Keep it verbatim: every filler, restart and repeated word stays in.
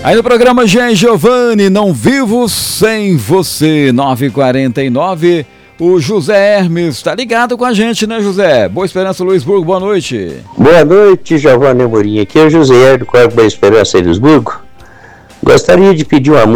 Aí no programa Jean Giovanni, Não Vivo Sem Você, nove e quarenta e nove. O José Hermes tá ligado com a gente, né, José? Boa Esperança, Luisburgo, boa noite. Boa noite, Giovanni Amorim. Aqui é o José Hermes do Corpo Boa Esperança, Luisburgo. Gostaria de pedir uma